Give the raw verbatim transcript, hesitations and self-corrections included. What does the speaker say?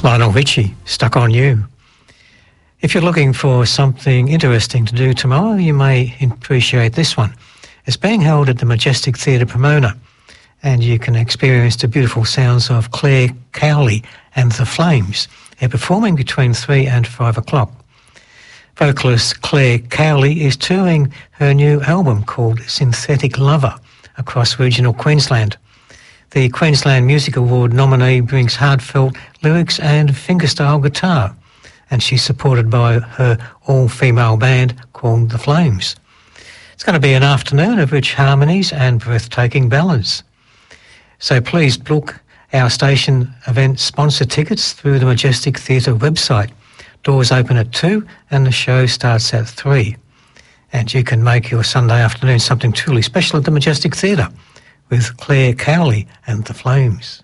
Lionel Richie, Stuck on You. If you're looking for something interesting to do tomorrow, you may appreciate this one. It's being held at the Majestic Theatre Pomona, and you can experience the beautiful sounds of Claire Cowley and the Flames. They're performing between three and five o'clock. Vocalist Claire Cowley is touring her new album called Synthetic Lover across regional Queensland. The Queensland Music Award nominee brings heartfelt lyrics and fingerstyle guitar, and she's supported by her all-female band called The Flames. It's going to be an afternoon of rich harmonies and breathtaking ballads. So please book our station event sponsor tickets through the Majestic Theatre website. Doors open at two and the show starts at three. And you can make your Sunday afternoon something truly special at the Majestic Theatre with Claire Cowley and the Flames.